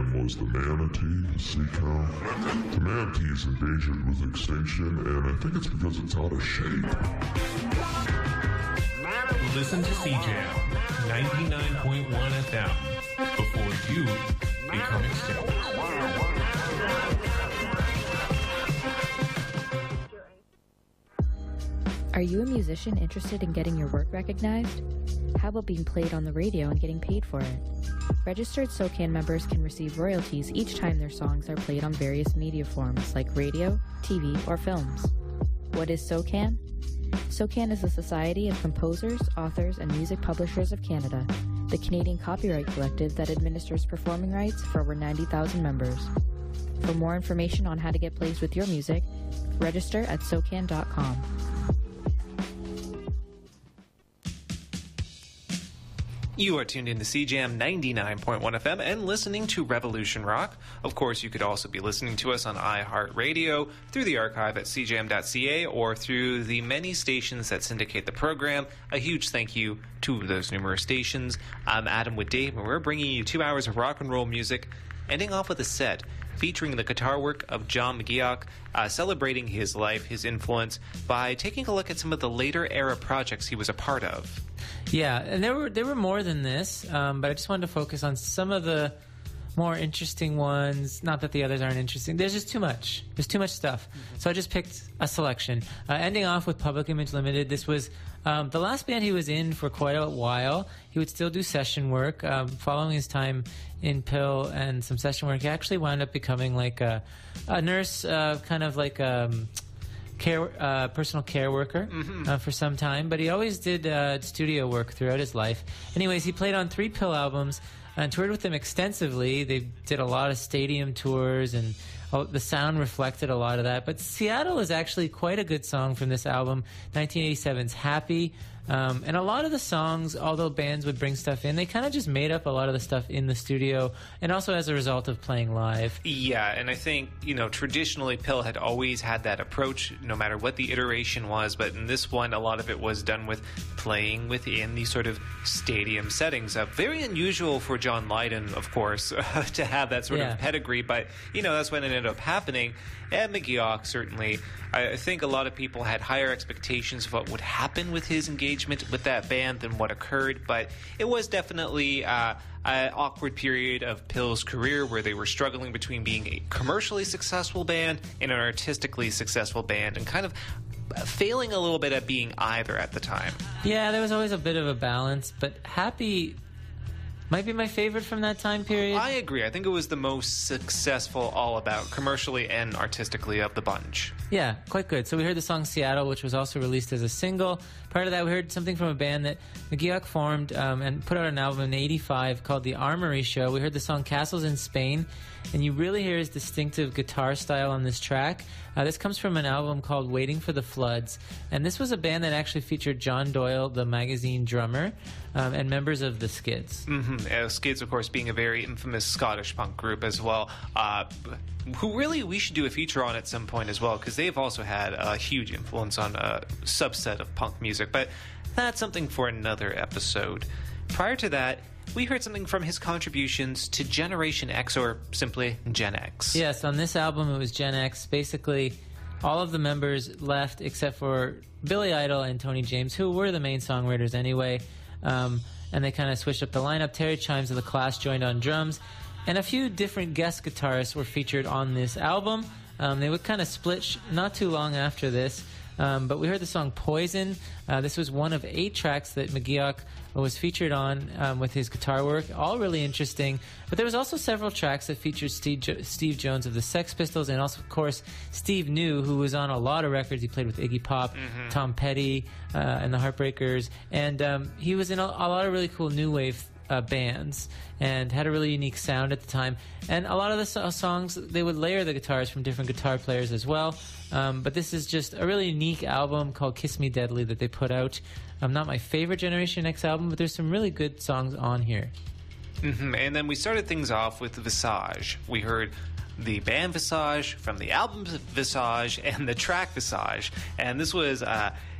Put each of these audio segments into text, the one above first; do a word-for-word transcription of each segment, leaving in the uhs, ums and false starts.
band was the Manatee, the sea cow. The manatee is endangered with extinction, and I think it's because it's out of shape. Listen to C Jam ninety-nine point one F M before you become extinct. Are you a musician interested in getting your work recognized? How about being played on the radio and getting paid for it? Registered SOCAN members can receive royalties each time their songs are played on various media forms like radio, T V, or films. What is SOCAN? SOCAN is the Society of Composers, Authors, and Music Publishers of Canada, the Canadian copyright collective that administers performing rights for over ninety thousand members. For more information on how to get placed with your music, register at socan dot com. You are tuned in to C Jam ninety-nine point one F M and listening to Revolution Rock. Of course, you could also be listening to us on iHeartRadio, through the archive at c jam dot c a, or through the many stations that syndicate the program. A huge thank you to those numerous stations. I'm Adam with Dave, and we're bringing you two hours of rock and roll music, ending off with a set featuring the guitar work of John McGeoch, uh, celebrating his life, his influence, by taking a look at some of the later era projects he was a part of. Yeah, and there were there were more than this, um, but I just wanted to focus on some of the more interesting ones. Not that the others aren't interesting. There's just too much. There's too much stuff. Mm-hmm. So I just picked a selection. Uh, ending off with Public Image Limited. This was um, the last band he was in for quite a while. He would still do session work. Um, following his time in Pill and some session work, he actually wound up becoming like a, a nurse, uh, kind of like um care uh, personal care worker mm-hmm. uh, for some time, but he always did uh, studio work throughout his life. Anyways, he played on three Pill albums and toured with them extensively. They did a lot of stadium tours, and oh, the sound reflected a lot of that. But Seattle is actually quite a good song from this album, nineteen eighty-seven's Happy. Um, and a lot of the songs, although bands would bring stuff in, they kind of just made up a lot of the stuff in the studio, and also as a result of playing live. Yeah, and I think, you know, traditionally Pill had always had that approach, no matter what the iteration was, but in this one, a lot of it was done with playing within these sort of stadium settings. Uh, very unusual for John Lydon, of course, uh, to have that sort yeah. of pedigree, but, you know, that's when it ended up happening. And McGeoch, certainly, I think a lot of people had higher expectations of what would happen with his engagement with that band than what occurred, but it was definitely uh, an awkward period of Pill's career where they were struggling between being a commercially successful band and an artistically successful band, and kind of failing a little bit at being either at the time. Yeah, there was always a bit of a balance, but Happy might be my favorite from that time period. I agree. I think it was the most successful all about, commercially and artistically, of the bunch. Yeah, quite good. So we heard the song Seattle, which was also released as a single. Part of that, we heard something from a band that McGeoch formed um, and put out an album in eighty-five called The Armory Show. We heard the song Castles in Spain, and you really hear his distinctive guitar style on this track. Uh, this comes from an album called Waiting for the Floods, and this was a band that actually featured John Doyle, the Magazine drummer, um, and members of the Skids. Mm-hmm. Uh, Skids, of course, being a very infamous Scottish punk group as well, uh, who really we should do a feature on at some point as well, because they've also had a huge influence on a subset of punk music, but that's something for another episode. Prior to that, we heard something from his contributions to Generation X, or simply Gen X. Yes, on this album it was Gen X. Basically, all of the members left except for Billy Idol and Tony James, who were the main songwriters anyway, um, and they kind of switched up the lineup. Terry Chimes of The Clash joined on drums, and a few different guest guitarists were featured on this album. Um, they would kind of split sh- not too long after this. Um, but we heard the song Poison. Uh, this was one of eight tracks that McGeoch was featured on um, with his guitar work, all really interesting. But there was also several tracks that featured Steve, jo- Steve Jones of the Sex Pistols, and also, of course, Steve New, who was on a lot of records. He played with Iggy Pop, mm-hmm. Tom Petty, uh, and the Heartbreakers. And um, he was in a, a lot of really cool new wave Uh, bands, and had a really unique sound at the time. And a lot of the so- songs, they would layer the guitars from different guitar players as well. Um, but this is just a really unique album called Kiss Me Deadly that they put out. Um, not my favorite Generation X album, but there's some really good songs on here. Mm-hmm. And then we started things off with Visage. We heard the band Visage from the album Visage and the track Visage. And this was... Uh,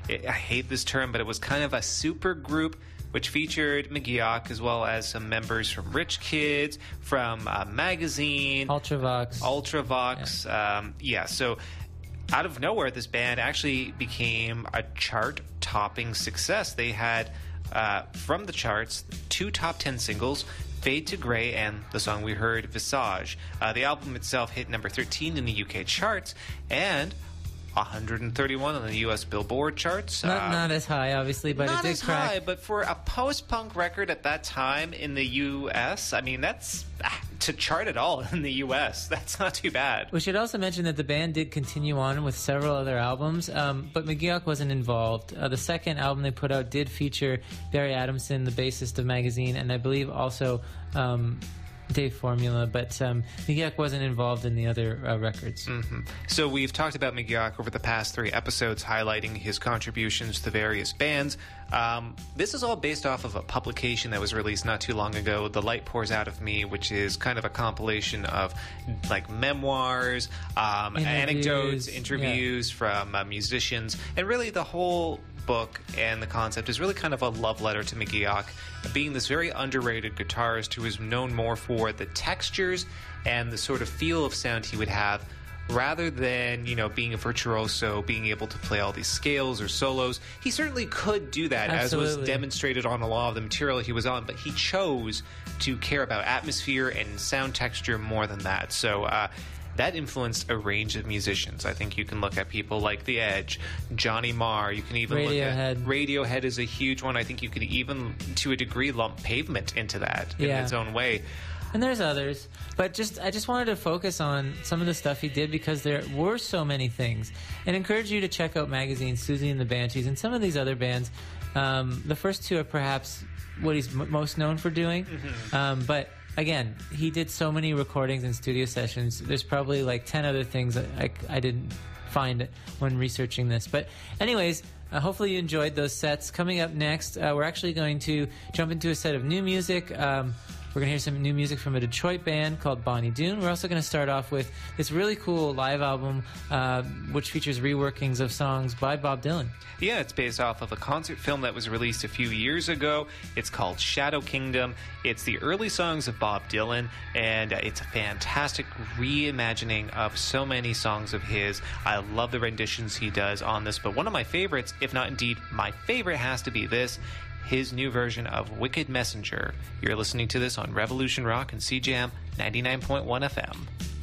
I hate this term, but it was kind of a super group which featured McGeoch as well as some members from Rich Kids, from uh, Magazine, Ultravox. Ultravox. Yeah. Um, yeah, so out of nowhere, this band actually became a chart-topping success. They had, uh, from the charts, two top ten singles, Fade to Grey and the song we heard, Visage. Uh, the album itself hit number thirteen in the U K charts, and one hundred thirty-one on the U S Billboard charts. Not, um, not as high, obviously, but not it did as crack. high, but for a post-punk record at that time in the U S, I mean, that's ah, to chart at all in the U S. That's not too bad. We should also mention that the band did continue on with several other albums, um, but McGeoch wasn't involved. Uh, the second album they put out did feature Barry Adamson, the bassist of Magazine, and I believe also Um, Dave Formula, but um, McGeoch wasn't involved in the other uh, records. Mm-hmm. So we've talked about McGeoch over the past three episodes, highlighting his contributions to various bands. Um, this is all based off of a publication that was released not too long ago, The Light Pours Out of Me, which is kind of a compilation of like memoirs, um, Interviews, anecdotes, interviews yeah. from uh, musicians, and really the whole book and the concept is really kind of a love letter to McGeoch, being this very underrated guitarist who is known more for the textures and the sort of feel of sound he would have, rather than, you know, being a virtuoso, being able to play all these scales or solos. He certainly could do that, Absolutely. as was demonstrated on a lot of the material he was on, but he chose to care about atmosphere and sound texture more than that. So, uh, that influenced a range of musicians. I think you can look at people like The Edge, Johnny Marr. You can even Radiohead. look at Radiohead is a huge one. I think you could even, to a degree, lump Pavement into that in Yeah. its own way. And there's others, but just I just wanted to focus on some of the stuff he did because there were so many things, and encourage you to check out Magazine, Susie and the Banshees, and some of these other bands. Um, the first two are perhaps what he's m- most known for doing, mm-hmm. um, but again, he did so many recordings and studio sessions. There's probably like ten other things that I, I didn't find when researching this. But anyways, uh, hopefully you enjoyed those sets. Coming up next, uh, we're actually going to jump into a set of new music. Um, we're going to hear some new music from a Detroit band called Bonnie Doon. We're also going to start off with this really cool live album, uh, which features reworkings of songs by Bob Dylan. Yeah, it's based off of a concert film that was released a few years ago. It's called Shadow Kingdom. It's the early songs of Bob Dylan, and uh, it's a fantastic reimagining of so many songs of his. I love the renditions he does on this, but one of my favorites, if not indeed my favorite, has to be this, his new version of Wicked Messenger. You're listening to this on Revolution Rock and C J M ninety-nine point one F M.